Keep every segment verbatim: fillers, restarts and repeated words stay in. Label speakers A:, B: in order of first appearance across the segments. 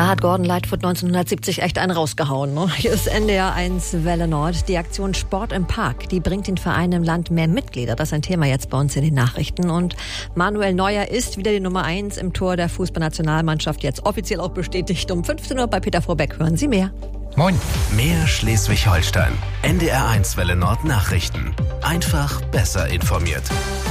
A: Da hat Gordon Lightfoot neunzehnhundertsiebzig echt einen rausgehauen. Ne? Hier ist N D R eins Welle Nord. Die Aktion Sport im Park, die bringt den Vereinen im Land mehr Mitglieder. Das ist ein Thema jetzt bei uns in den Nachrichten. Und Manuel Neuer ist wieder die Nummer eins im Tor der Fußballnationalmannschaft. Jetzt offiziell auch bestätigt. Um fünfzehn Uhr bei Peter Vorbeck. Hören Sie mehr.
B: Moin. Mehr Schleswig-Holstein. N D R eins Welle Nord Nachrichten. Einfach besser informiert.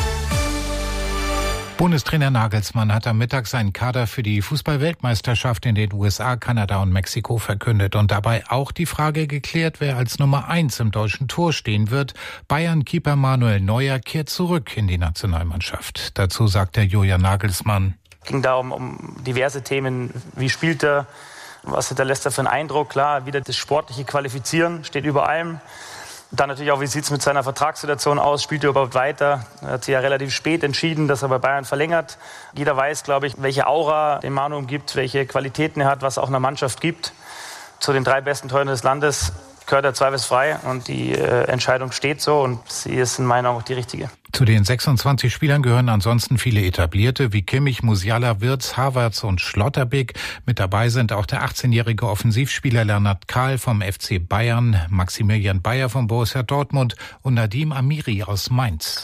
C: Bundestrainer Nagelsmann hat am Mittag seinen Kader für die Fußball-Weltmeisterschaft in den U S A, Kanada und Mexiko verkündet und dabei auch die Frage geklärt, wer als Nummer eins im deutschen Tor stehen wird. Bayern-Keeper Manuel Neuer kehrt zurück in die Nationalmannschaft. Dazu sagt der Julian Nagelsmann.
D: Es ging da um, um diverse Themen. Wie spielt er? Was hinterlässt er für einen Eindruck? Klar, wieder das sportliche Qualifizieren steht über allem. Dann natürlich auch, wie sieht es mit seiner Vertragssituation aus? Spielt er überhaupt weiter? Er hat sich ja relativ spät entschieden, dass er bei Bayern verlängert. Jeder weiß, glaube ich, welche Aura den Manu umgibt, welche Qualitäten er hat, was auch einer Mannschaft gibt. Zu den drei besten Torhütern des Landes gehört er zweifelsfrei und die äh, Entscheidung steht so und sie ist in meiner Meinung auch die richtige.
C: Zu den sechsundzwanzig Spielern gehören ansonsten viele Etablierte wie Kimmich, Musiala, Wirtz, Havertz und Schlotterbeck. Mit dabei sind auch der achtzehnjährige Offensivspieler Lennart Kahl vom F C Bayern, Maximilian Bayer von Borussia Dortmund und Nadim Amiri aus Mainz.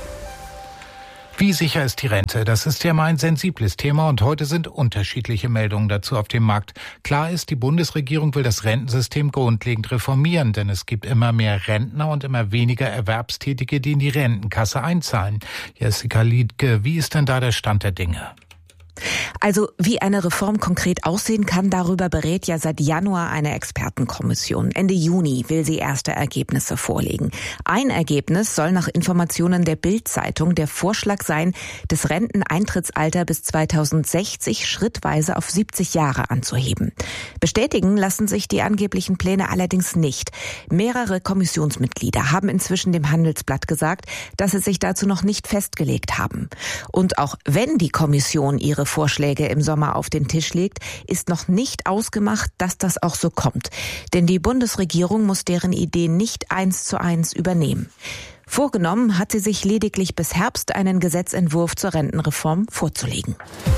C: Wie sicher ist die Rente? Das ist ja mal ein sensibles Thema und heute sind unterschiedliche Meldungen dazu auf dem Markt. Klar ist, die Bundesregierung will das Rentensystem grundlegend reformieren, denn es gibt immer mehr Rentner und immer weniger Erwerbstätige, die in die Rentenkasse einzahlen. Jessica Liedke, wie ist denn da der Stand der Dinge?
E: Also wie eine Reform konkret aussehen kann, darüber berät ja seit Januar eine Expertenkommission. Ende Juni will sie erste Ergebnisse vorlegen. Ein Ergebnis soll nach Informationen der Bild-Zeitung der Vorschlag sein, das Renteneintrittsalter bis zweitausendsechzig schrittweise auf siebzig Jahre anzuheben. Bestätigen lassen sich die angeblichen Pläne allerdings nicht. Mehrere Kommissionsmitglieder haben inzwischen dem Handelsblatt gesagt, dass sie sich dazu noch nicht festgelegt haben. Und auch wenn die Kommission ihre Vorschläge im Sommer auf den Tisch legt, ist noch nicht ausgemacht, dass das auch so kommt. Denn die Bundesregierung muss deren Ideen nicht eins zu eins übernehmen. Vorgenommen hat sie sich lediglich bis Herbst einen Gesetzentwurf zur Rentenreform vorzulegen.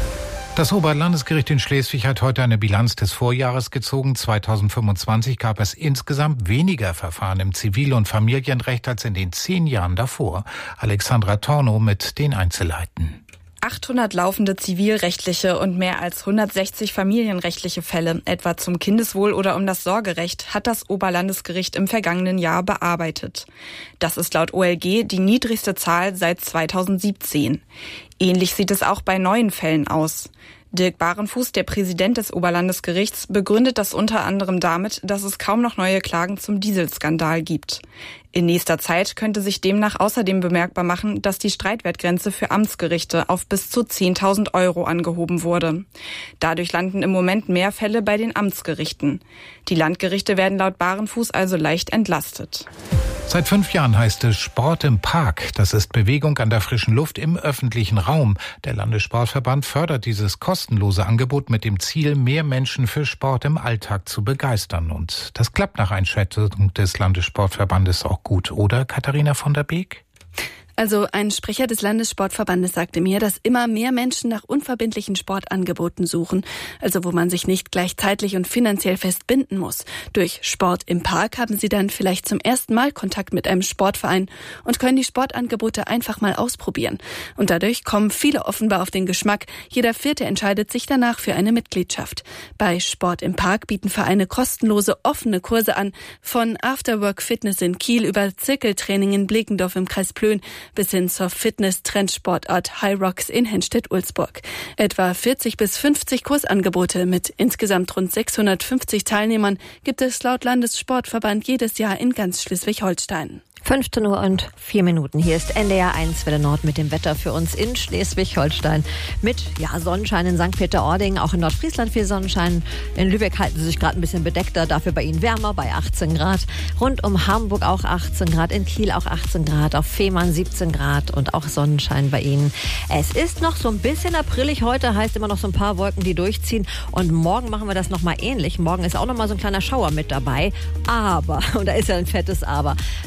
C: Das Oberlandesgericht in Schleswig hat heute eine Bilanz des Vorjahres gezogen. zweitausendfünfundzwanzig gab es insgesamt weniger Verfahren im Zivil- und Familienrecht als in den zehn Jahren davor. Alexandra Tornow mit den Einzelheiten.
F: achthundert laufende zivilrechtliche und mehr als hundertsechzig familienrechtliche Fälle, etwa zum Kindeswohl oder um das Sorgerecht, hat das Oberlandesgericht im vergangenen Jahr bearbeitet. Das ist laut O L G die niedrigste Zahl seit zweitausendsiebzehn. Ähnlich sieht es auch bei neuen Fällen aus. Dirk Barenfuß, der Präsident des Oberlandesgerichts, begründet das unter anderem damit, dass es kaum noch neue Klagen zum Dieselskandal gibt. In nächster Zeit könnte sich demnach außerdem bemerkbar machen, dass die Streitwertgrenze für Amtsgerichte auf bis zu zehntausend Euro angehoben wurde. Dadurch landen im Moment mehr Fälle bei den Amtsgerichten. Die Landgerichte werden laut Barenfuß also leicht entlastet.
C: Seit fünf Jahren heißt es Sport im Park. Das ist Bewegung an der frischen Luft im öffentlichen Raum. Der Landessportverband fördert dieses kostenlose Angebot mit dem Ziel, mehr Menschen für Sport im Alltag zu begeistern. Und das klappt nach Einschätzung des Landessportverbandes auch gut, oder Katharina von der Beek?
G: Also ein Sprecher des Landessportverbandes sagte mir, dass immer mehr Menschen nach unverbindlichen Sportangeboten suchen, also wo man sich nicht gleich zeitlich und finanziell festbinden muss. Durch Sport im Park haben sie dann vielleicht zum ersten Mal Kontakt mit einem Sportverein und können die Sportangebote einfach mal ausprobieren. Und dadurch kommen viele offenbar auf den Geschmack. Jeder Vierte entscheidet sich danach für eine Mitgliedschaft. Bei Sport im Park bieten Vereine kostenlose, offene Kurse an, von Afterwork Fitness in Kiel über Zirkeltraining in Bлекendorf im Kreis Plön bis hin zur Fitness-Trendsportart High Rocks in Henstedt-Ulzburg. Etwa vierzig bis fünfzig Kursangebote mit insgesamt rund sechshundertfünfzig Teilnehmern gibt es laut Landessportverband jedes Jahr in ganz Schleswig-Holstein.
A: fünfzehn Uhr und vier Minuten. Hier ist N D R eins Welle Nord mit dem Wetter für uns in Schleswig-Holstein. Mit ja, Sonnenschein in Sankt Peter-Ording, auch in Nordfriesland viel Sonnenschein. In Lübeck halten sie sich gerade ein bisschen bedeckter, dafür bei ihnen wärmer, bei achtzehn Grad. Rund um Hamburg auch achtzehn Grad, in Kiel auch achtzehn Grad, auf Fehmarn siebzehn Grad und auch Sonnenschein bei ihnen. Es ist noch so ein bisschen aprilig heute, heißt immer noch so ein paar Wolken, die durchziehen. Und morgen machen wir das nochmal ähnlich. Morgen ist auch nochmal so ein kleiner Schauer mit dabei. Aber, und da ist ja ein fettes Aber, am Nachmittag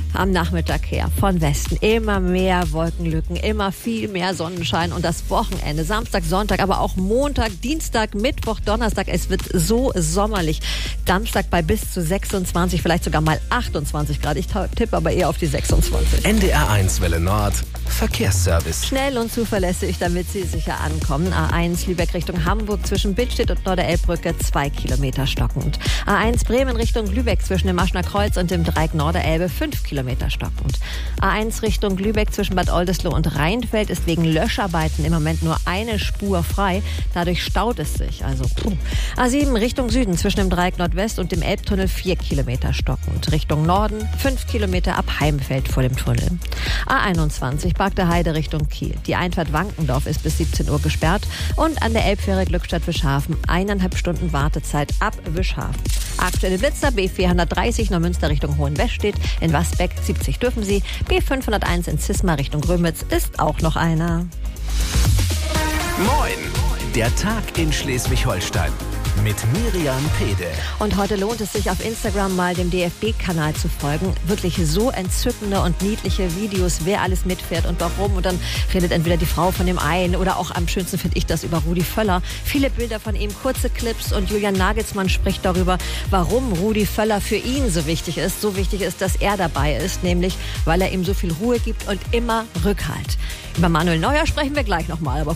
A: Nachmittag her von Westen immer mehr Wolkenlücken, immer viel mehr Sonnenschein und das Wochenende, Samstag, Sonntag, aber auch Montag, Dienstag, Mittwoch, Donnerstag, es wird so sommerlich. Samstag bei bis zu sechsundzwanzig, vielleicht sogar mal achtundzwanzig Grad. Ich tippe aber eher auf die sechsundzwanzig.
B: N D R eins Welle Nord, Verkehrsservice.
A: Schnell und zuverlässig, damit Sie sicher ankommen. A eins Lübeck Richtung Hamburg zwischen Billstedt und Norderelbbrücke, zwei Kilometer stockend. A eins Bremen Richtung Lübeck zwischen dem Maschner Kreuz und dem Dreieck Norderelbe, fünf Kilometer stockend. A eins Richtung Lübeck zwischen Bad Oldesloe und Rheinfeld ist wegen Löscharbeiten im Moment nur eine Spur frei. Dadurch staut es sich. Also puh. A sieben Richtung Süden zwischen dem Dreieck Nordwest und dem Elbtunnel, vier Kilometer stockend. Richtung Norden, fünf Kilometer ab Heimfeld vor dem Tunnel. A einundzwanzig Barkter Heide Richtung Kiel. Die Einfahrt Wankendorf ist bis siebzehn Uhr gesperrt und an der Elbfähre Glückstadt-Wischhafen eineinhalb Stunden Wartezeit ab Wischhafen. Aktuelle Blitzer B vierhundertdreißig Neumünster Richtung Hohenwestedt. In Wasbeck siebzig dürfen Sie. B fünfhunderteins in Zisma Richtung Grömitz ist auch noch einer.
B: Moin! Der Tag in Schleswig-Holstein mit Miriam Pede.
A: Und heute lohnt es sich, auf Instagram mal dem D F B-Kanal zu folgen. Wirklich so entzückende und niedliche Videos, wer alles mitfährt und warum. Und dann redet entweder die Frau von dem einen oder auch am schönsten finde ich das über Rudi Völler. Viele Bilder von ihm, kurze Clips und Julian Nagelsmann spricht darüber, warum Rudi Völler für ihn so wichtig ist. So wichtig ist, dass er dabei ist, nämlich weil er ihm so viel Ruhe gibt und immer Rückhalt. Über Manuel Neuer sprechen wir gleich nochmal, aber